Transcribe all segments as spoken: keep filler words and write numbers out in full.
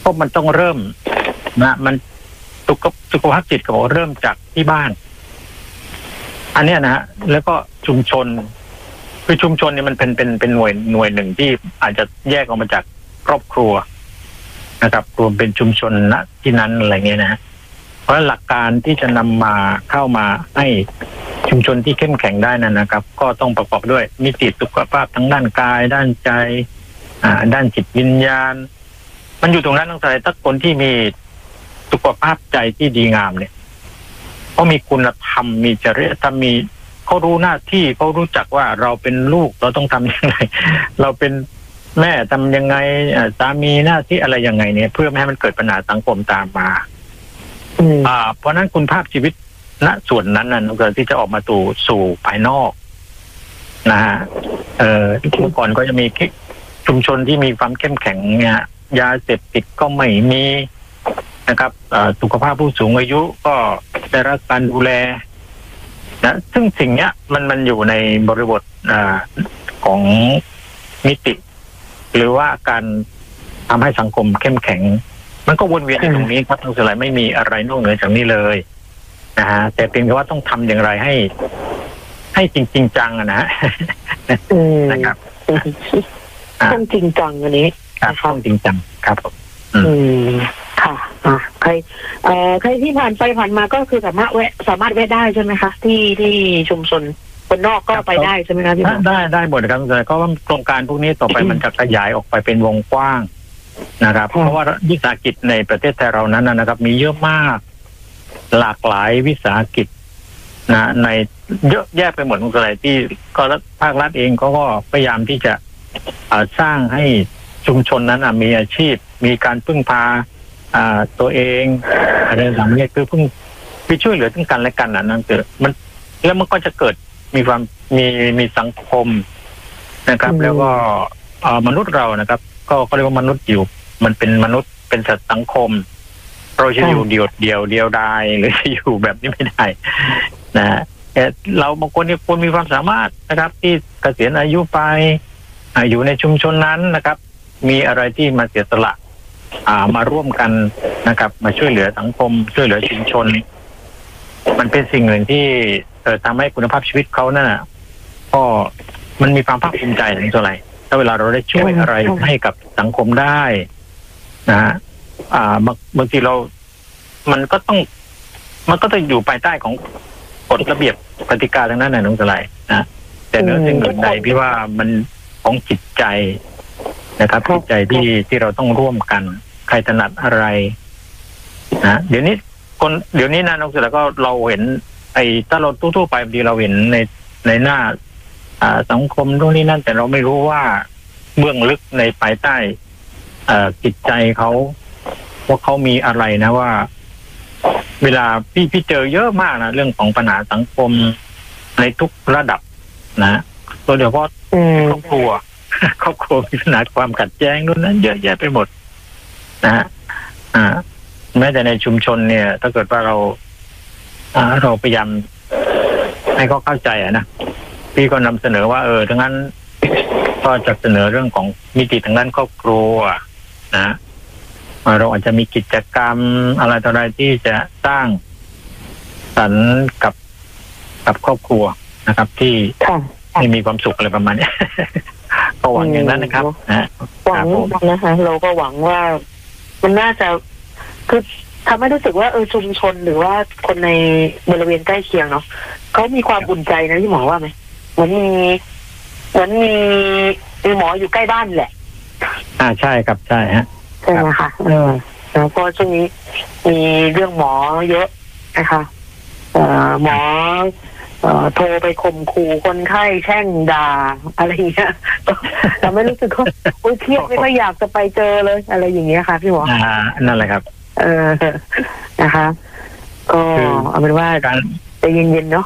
เพราะมันต้องเริ่มนะมันสุขสุขภาพจิตก็เริ่มจากที่บ้านอันนี้นะฮะแล้วก็ชุมชนคือชุมชนเนี่ยมันเป็นเป็นเป็นหน่วยหน่วยหนึ่งที่อาจจะแยกออกมาจากครอบครัวนะครับรวมเป็นชุมชนณที่นั้นอะไรเงี้ยนะเพราะหลักการที่จะนำมาเข้ามาให้ชุมชนที่เข้มแข็งได้นั่นนะครับก็ต้องประกอบด้วยมิติสุขภาพทั้งด้านกายด้านใจอ่าด้านจิตวิญญาณมันอยู่ตรงนั้นตั้งแต่ถ้าคนที่มีสุขภาพใจที่ดีงามเนี่ยเขามีคุณธรรมมีจริยธรรมมีเขารู้หน้าที่เขารู้จักว่าเราเป็นลูกเราต้องทำยังไงเราเป็นแม่ทำยังไงสามีหน้าที่อะไรยังไงเนี่ยเพื่อไม่ให้มันเกิดปัญหาสังคมตามมาอ่าเพราะนั้นคุณภาพชีวิตณส่วนนั้นนั่นก็ที่จะออกมาสู่สู่ภายนอกนะฮะเอ่อเมื่อก่อนก็จะมีชุมชนที่มีความเข้มแข็งเนี่ยยาเสพติดก็ไม่มีนะครับสุขภาพผู้สูงอายุก็ได้รับการดูแลนะซึ่งสิ่งเนี้ยมันมันอยู่ในบริบทอของมิติหรือว่าการทำให้สังคมเข้มแข็งมันก็วนเวียนในตรงนี้ครับทั้งสิ้นไม่มีอะไรนอกเหนือจากนี้เลยนะฮะแต่เพียงแต่ว่าต้องทำอย่างไรให้ให้จริงจริงจังนะฮะนะครับต้องจริงจังอันนี้ต้องจริงจังครับอืมค่ะอ่าใครเอ่อใครที่ผ่านไปผ่านมาก็คือสามารถแวะสามารถแวะได้ใช่ไหมคะที่ที่ชุมชนคนนอกก็ไปได้ใช่ไหมคะพี่ได้ได้หมดครับแต่ก็โครงการพวกนี้ต่อไปมันจะขยายออกไปเป็นวงกว้างนะครับเพราะว่าวิสาหกิจในประเทศไทยเรานั้นนะครับมีเยอะมากหลากหลายวิสาหกิจนะในเยอะแยะไปหมดทุกอะไรที่ก็ภาครัฐเองก็พยายามที่จะสร้างให้ชุมชนนั้นมีอาชีพมีการพึ่งพาตัวเองอะไรต่างๆเนี่ยคือพึ่งไปช่วยเหลือซึ่งกันและกันนั่นคือมันแล้วมันก็จะเกิดมีความมีมีสังคมนะครับแล้วก็มนุษย์เรานะครับก็เขาเรียกว่ามนุษย์อยู่มันเป็นมนุษย์เป็นสัตว์สังคมเราจะอยู่เดียวเดียวเดียวดายหรือจะอยู่แบบนี้ไม่ได้นะแต่เราบางคนเนี่ยคนมีความสามารถนะครับที่เกษียณอายุไปอยู่ในชุมชนนั้นนะครับมีอะไรที่มาเสียสละมาร่วมกันนะครับมาช่วยเหลือสังคมช่วยเหลือชุมชนมันเป็นสิ่งหนึ่งที่เอ่อทำให้คุณภาพชีวิตเขานั่นน่ะก็มันมีความภาคภูมิใจถึงเท่าไหร่ถ้าเวลาเราได้ช่วยอะไรให้กับสังคมได้นะฮะอ่าบางบางทีเรา มันก็ต้องมันก็ต้องอยู่ภายใต้ของกฎระเบียบกติกาทั้งนั้นนะน้องสไลด์นะแต่เนื้อสิ่งอื่นใดพี่ว่ามันของจิตใจนะครับจิตใจที่ที่เราต้องร่วมกันใครถนัดอะไรนะเดี๋ยวนี้คนเดี๋ยวนี้นะน้องสไลด์ก็เราเห็นไอ้ถ้าเราทั่วๆไปบางทีเราเห็นในในหน้าอ่าสังคมตรงนี้นั่นแต่เราไม่รู้ว่าเบื้องลึกในภายใต้อ่าจิตใจเขาว่าเขามีอะไรนะว่าเวลาพี่พี่เจอเยอะมากนะเรื่องของปัญหาสังคมในทุกระดับนะโดยเฉพาะครอบครัวครอบครัวมีปัญหาความขัดแย้งนู่นนั้นเยอะแยะไปหมดนะฮะอ่าแม้แต่ในชุมชนเนี่ยถ้าเกิดว่าเราอ่าเราพยายามให้เขาเข้าใจอะนะพี่ก็นำเสนอว่าเออทั้งนั้นก็จะเสนอเรื่องของมิติทางด้านครอบครัวนะเราอาจจะมีกิจกรรมอะไรต่ออะไรที่จะสร้างสรรค์กับกับครอบครัวนะครับที่ให้มีความสุขอะไรประมาณนี้ก็หวังอย่างนั้นนะครับนะหวังนะคะเราก็หวังว่ามันน่าจะคือทำให้รู้สึกว่าเออชุมชนหรือว่าคนในบริเวณใกล้เคียงเนาะเขามีความอุ่นใจนะที่หมอว่าไหมเหมือนมีเหมือนมีมีหมออยู่ใกล้บ้านแหละอ่าใช่ครับใช่ฮะใช่ไหมคะเออแล้วก็ช่วงนี้มีเรื่องหมอเยอะนะคะเอ่อหมอเอ่อโทรไปข่มขู่คนไข้แช่งด่าอะไรอย่างเงี้ยแต่ไม่รู้สึกว่าโอ๊ยเครียดไม่ค่อยอยากจะไปเจอเลยอะไรอย่างเงี้ยค่ะพี่หมออ่านั่นแหละครับเออนะคะก็เอาเป็นว่าใจเย็นๆเนาะ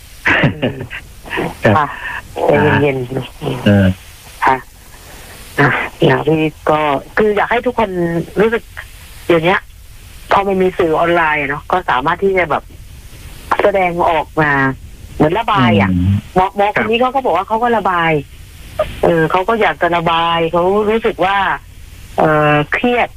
ค่ะใจเย็นๆค่ะนะอย่างที่ก็คืออยากให้ทุกคนรู้สึกอย่างเนี้ยพอมันมีสื่อออนไลน์เนาะก็สามารถที่จะแบบแสดงออกมาเหมือนระบายอ่ะหมอหมอคนนี้เขาก็บอกว่าเขาก็ระบายเออเขาก็อยากจะระบายเขารู้สึกว่าเออเครียด